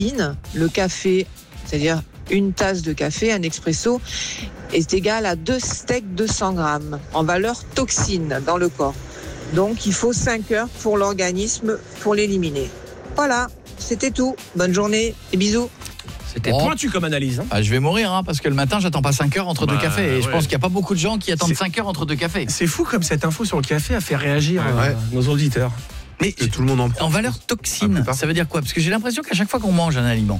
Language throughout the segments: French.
le café, c'est-à-dire une tasse de café, un expresso, est égal à 2 steaks de 100 grammes en valeur toxine dans le corps. Donc il faut 5 heures pour l'organisme pour l'éliminer. Voilà, c'était tout. Bonne journée et bisous. C'était pointu comme analyse. Je vais mourir parce que le matin j'attends pas 5 heures entre deux cafés et je pense qu'il n'y a pas beaucoup de gens qui attendent 5 heures entre deux cafés. C'est fou comme cette info sur le café a fait réagir nos auditeurs. Mais que tout le monde en prend. En valeur toxine, ça veut dire quoi? Parce que j'ai l'impression qu'à chaque fois qu'on mange un aliment,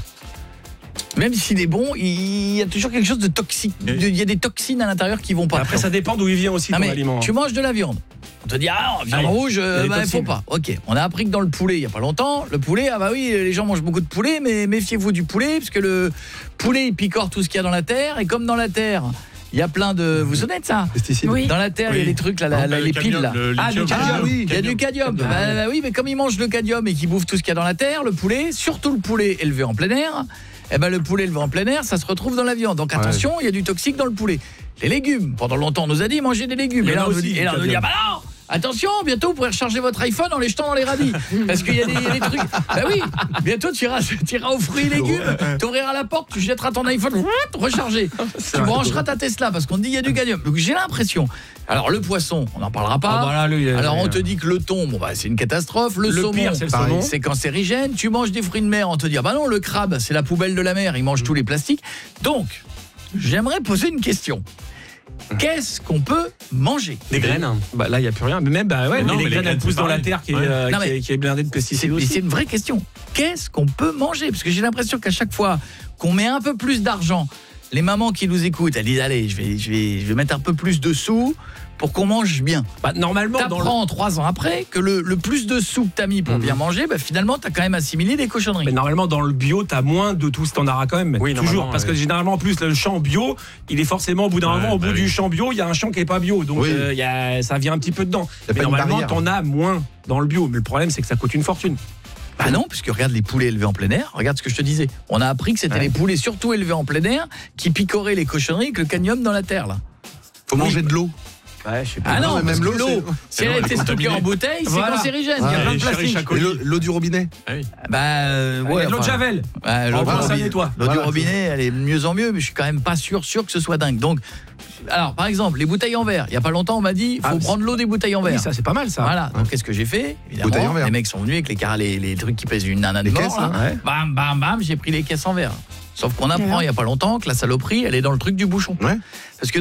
même s'il est bon, il y a toujours quelque chose de toxique. Il y a des toxines à l'intérieur qui vont pas. Après ça dépend d'où il vient aussi ton aliment. Tu manges de la viande. On te dit viande rouge, il faut pas. OK, on a appris que dans le poulet, il y a pas longtemps, le poulet les gens mangent beaucoup de poulet mais méfiez-vous du poulet parce que le poulet il picore tout ce qu'il y a dans la terre et comme dans la terre il y a plein de... Vous vous souvenez de ça? Oui. Dans la terre, il y a des trucs, les piles. Là. Du cadmium. Il y a du cadmium. Oui, mais comme ils mangent le cadmium et qu'ils bouffent tout ce qu'il y a dans la terre, le poulet, surtout le poulet élevé en plein air, le poulet élevé en plein air, ça se retrouve dans la viande. Donc attention, il y a du toxique dans le poulet. Les légumes, pendant longtemps, on nous a dit manger des légumes. Et là, on nous dit non, attention, bientôt vous pourrez recharger votre iPhone en les jetant dans les radis. Parce qu'il y a des trucs. Oui, bientôt tu iras aux fruits et légumes, tu ouvriras la porte, tu jetteras ton iPhone, recharger. Tu brancheras ta Tesla parce qu'on te dit il y a du cadmium. Donc j'ai l'impression. Alors le poisson, on n'en parlera pas. Alors on te dit que le thon, c'est une catastrophe. Le saumon, c'est cancérigène. Tu manges des fruits de mer, on te dit non, le crabe, c'est la poubelle de la mer, il mange tous les plastiques. Donc, j'aimerais poser une question. Qu'est-ce qu'on peut manger? Des graines. Là il y a plus rien, mais même les graines elles poussent dans la terre qui est blindée de pesticides aussi. C'est une vraie question. Qu'est-ce qu'on peut manger? Parce que j'ai l'impression qu'à chaque fois qu'on met un peu plus d'argent, les mamans qui nous écoutent, elles disent allez, je vais mettre un peu plus de sous pour qu'on mange bien. Normalement t'apprends 3 ans après que le plus de sous que t'as mis pour bien manger, finalement t'as quand même assimilé des cochonneries. Mais normalement dans le bio t'as moins de tout standard quand même. Oui, toujours parce que généralement en plus le champ bio, il est forcément au bout d'un moment au bout du champ bio, il y a un champ qui est pas bio. Donc ça vient un petit peu dedans. Mais normalement t'en as moins dans le bio, mais le problème c'est que ça coûte une fortune. Non, puisque regarde les poulets élevés en plein air, regarde ce que je te disais. On a appris que c'était les poulets surtout élevés en plein air qui picoraient les cochonneries avec le cadmium dans la terre là. Faut manger de l'eau. Je sais pas. Non, même l'eau, si elle a été stockée en bouteille, c'est cancérigène, il y a plein de plastique. Et l'eau du robinet? L'eau de Javel. L'eau du robinet, elle est de mieux en mieux, mais je suis quand même pas sûr que ce soit dingue. Donc alors par exemple, les bouteilles en verre, il y a pas longtemps on m'a dit faut prendre l'eau des bouteilles en verre. Oui, ça c'est pas mal ça. Voilà. Donc qu'est-ce que j'ai fait? Évidemment, les mecs sont venus avec les trucs qui pèsent une nana de mort là. Bam bam bam, j'ai pris les caisses en verre. Sauf qu'on apprend il y a pas longtemps que la saloperie, elle est dans le truc du bouchon. Parce que